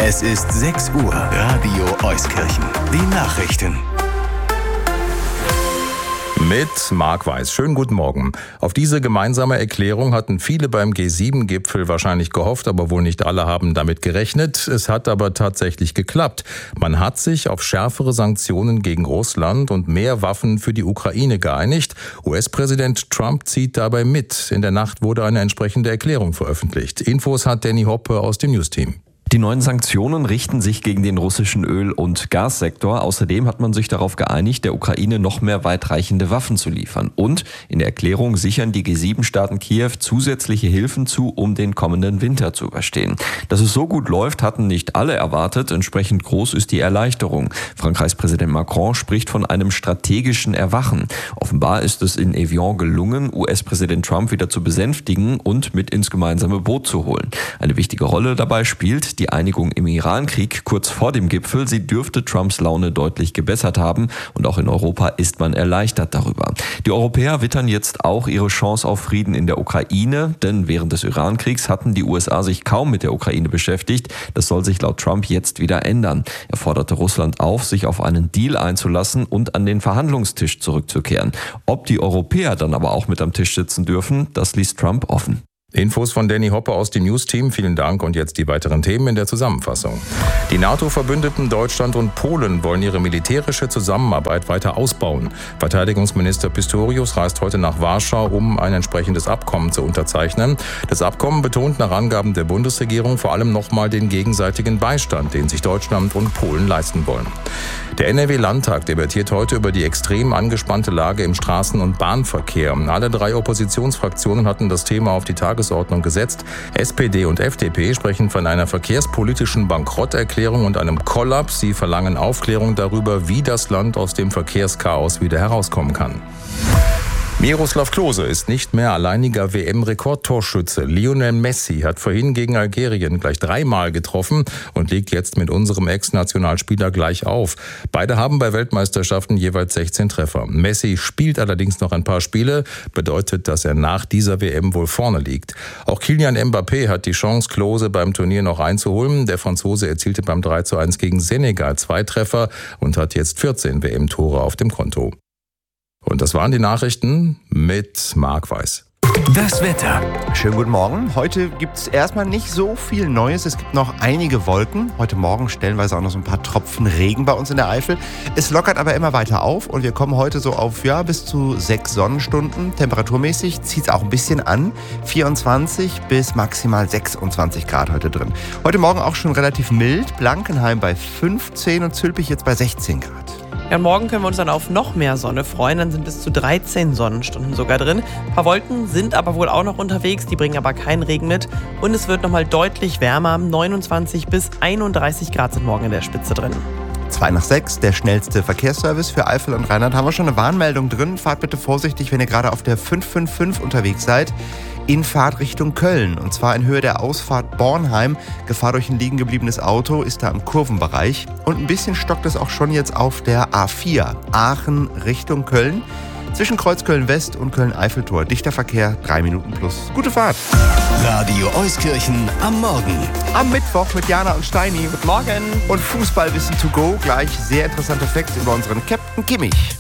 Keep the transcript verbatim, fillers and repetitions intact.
Es ist sechs Uhr. Radio Euskirchen. Die Nachrichten. Mit Marc Weiß. Schönen guten Morgen. Auf diese gemeinsame Erklärung hatten viele beim G sieben Gipfel wahrscheinlich gehofft, aber wohl nicht alle haben damit gerechnet. Es hat aber tatsächlich geklappt. Man hat sich auf schärfere Sanktionen gegen Russland und mehr Waffen für die Ukraine geeinigt. U S-Präsident Trump zieht dabei mit. In der Nacht wurde eine entsprechende Erklärung veröffentlicht. Infos hat Danny Hoppe aus dem News-Team. Die neuen Sanktionen richten sich gegen den russischen Öl- und Gassektor. Außerdem hat man sich darauf geeinigt, der Ukraine noch mehr weitreichende Waffen zu liefern. Und in der Erklärung sichern die G sieben Staaten Kiew zusätzliche Hilfen zu, um den kommenden Winter zu überstehen. Dass es so gut läuft, hatten nicht alle erwartet. Entsprechend groß ist die Erleichterung. Frankreichs Präsident Macron spricht von einem strategischen Erwachen. Offenbar ist es in Evian gelungen, U S-Präsident Trump wieder zu besänftigen und mit ins gemeinsame Boot zu holen. Eine wichtige Rolle dabei spielt die Einigung im Irankrieg kurz vor dem Gipfel. Sie dürfte Trumps Laune deutlich gebessert haben und auch in Europa ist man erleichtert darüber. Die Europäer wittern jetzt auch ihre Chance auf Frieden in der Ukraine, denn während des Irankriegs hatten die U S A sich kaum mit der Ukraine beschäftigt. Das soll sich laut Trump jetzt wieder ändern. Er forderte Russland auf, sich auf einen Deal einzulassen und an den Verhandlungstisch zurückzukehren. Ob die Europäer dann aber auch mit am Tisch sitzen dürfen, das ließ Trump offen. Infos von Danny Hoppe aus dem News-Team. Vielen Dank und jetzt die weiteren Themen in der Zusammenfassung. Die NATO-Verbündeten Deutschland und Polen wollen ihre militärische Zusammenarbeit weiter ausbauen. Verteidigungsminister Pistorius reist heute nach Warschau, um ein entsprechendes Abkommen zu unterzeichnen. Das Abkommen betont nach Angaben der Bundesregierung vor allem nochmal den gegenseitigen Beistand, den sich Deutschland und Polen leisten wollen. Der N R W-Landtag debattiert heute über die extrem angespannte Lage im Straßen- und Bahnverkehr. Alle drei Oppositionsfraktionen hatten das Thema auf die Tagesordnung gesetzt. S P D und F D P sprechen von einer verkehrspolitischen Bankrotterklärung und einem Kollaps. Sie verlangen Aufklärung darüber, wie das Land aus dem Verkehrschaos wieder herauskommen kann. Miroslav Klose ist nicht mehr alleiniger W M-Rekordtorschütze. Lionel Messi hat vorhin gegen Algerien gleich dreimal getroffen und liegt jetzt mit unserem Ex-Nationalspieler gleich auf. Beide haben bei Weltmeisterschaften jeweils sechzehn Treffer. Messi spielt allerdings noch ein paar Spiele, bedeutet, dass er nach dieser W M wohl vorne liegt. Auch Kylian Mbappé hat die Chance, Klose beim Turnier noch einzuholen. Der Franzose erzielte beim drei zu eins gegen Senegal zwei Treffer und hat jetzt vierzehn W M-Tore auf dem Konto. Und das waren die Nachrichten mit Marc Weiß. Das Wetter. Schönen guten Morgen. Heute gibt es erstmal nicht so viel Neues. Es gibt noch einige Wolken. Heute Morgen stellenweise auch noch so ein paar Tropfen Regen bei uns in der Eifel. Es lockert aber immer weiter auf und wir kommen heute so auf ja, bis zu sechs Sonnenstunden. Temperaturmäßig zieht es auch ein bisschen an. vierundzwanzig bis maximal sechsundzwanzig Grad heute drin. Heute Morgen auch schon relativ mild. Blankenheim bei fünfzehn und Zülpich jetzt bei sechzehn Grad. Ja, morgen können wir uns dann auf noch mehr Sonne freuen. Dann sind bis zu dreizehn Sonnenstunden sogar drin. Ein paar Wolken sind aber wohl auch noch unterwegs, die bringen aber keinen Regen mit. Und es wird nochmal deutlich wärmer. neunundzwanzig bis einunddreißig Grad sind morgen in der Spitze drin. zwei nach sechs, der schnellste Verkehrsservice für Eifel und Rheinland. Haben wir schon eine Warnmeldung drin. Fahrt bitte vorsichtig, wenn ihr gerade auf der fünf fünf fünf unterwegs seid. In Fahrtrichtung Köln. Und zwar in Höhe der Ausfahrt Bornheim. Gefahr durch ein liegen gebliebenes Auto ist da im Kurvenbereich. Und ein bisschen stockt es auch schon jetzt auf der A vier. Aachen Richtung Köln. Zwischen Kreuzköln West und Köln-Eiffeltor. Dichter Verkehr, drei Minuten plus. Gute Fahrt. Radio Euskirchen am Morgen. Am Mittwoch mit Jana und Steini. Guten Morgen. Und Fußballwissen to go. Gleich sehr interessante Facts über unseren Captain Kimmich.